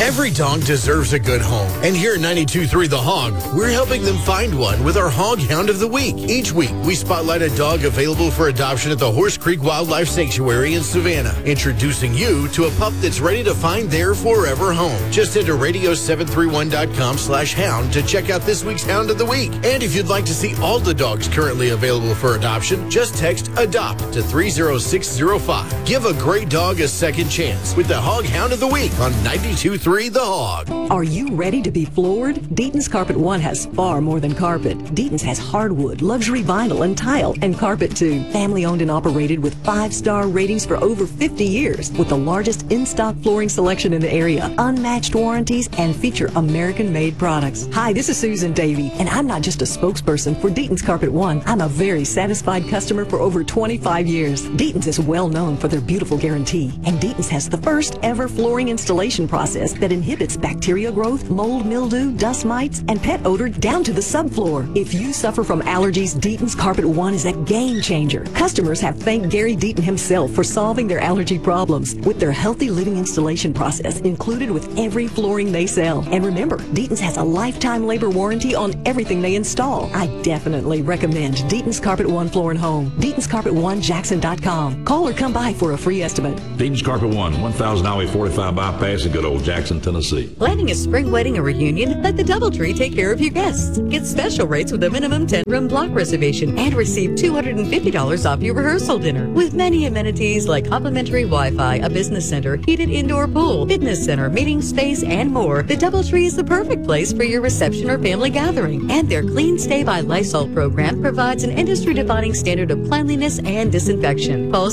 Every dog deserves a good home. And here at 92.3 The Hog, we're helping them find one with our Hog Hound of the Week. Each week, we spotlight a dog available for adoption at the Horse Creek Wildlife Sanctuary in Savannah, introducing you to a pup that's ready to find their forever home. Just enter radio731.com/hound to check out this week's Hound of the Week. And if you'd like to see all the dogs currently available for adoption, just text ADOPT to 30605. Give a great dog a second chance with the Hog Hound of the Week on 92.3 The Hog. Are you ready to be floored? Deaton's Carpet One has far more than carpet. Deaton's has hardwood, luxury vinyl, and tile, and carpet too. Family owned and operated with 5-star ratings for over 50 years, with the largest in-stock flooring selection in the area, unmatched warranties, and feature American-made products. Hi, this is Susan Davey, and I'm not just a spokesperson for Deaton's Carpet One. I'm a very satisfied customer for over 25 years. Deaton's is well known for their beautiful guarantee, and Deaton's has the first ever flooring installation process that inhibits bacteria growth, mold, mildew, dust mites, and pet odor down to the subfloor. If you suffer from allergies, Deaton's Carpet One is a game changer. Customers have thanked Gary Deaton himself for solving their allergy problems with their healthy living installation process included with every flooring they sell. And remember, Deaton's has a lifetime labor warranty on everything they install. I definitely recommend Deaton's Carpet One Floor and Home. Deaton'sCarpet1Jackson.com. Call or come by for a free estimate. Deaton's Carpet One, 1000 Highway 45 bypass in good old Jackson, Tennessee. Planning a spring wedding or reunion? Let the DoubleTree take care of your guests. Get special rates with a minimum 10-room block reservation and receive $250 off your rehearsal dinner. With many amenities like complimentary Wi-Fi, a business center, heated indoor pool, fitness center, meeting space, and more, the DoubleTree is the perfect place for your reception or family gathering. And their Clean Stay by Lysol program provides an industry-defining standard of cleanliness and disinfection. Call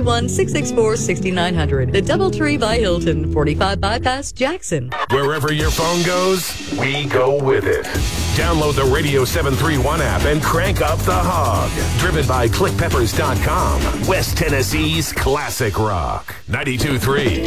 731-664-6900. The DoubleTree by Hilton, 45 Bypass, Jackson. Wherever your phone goes, we go with it. Download the Radio 731 app and crank up the Hog. Driven by ClickPeppers.com. West Tennessee's classic rock. 92.3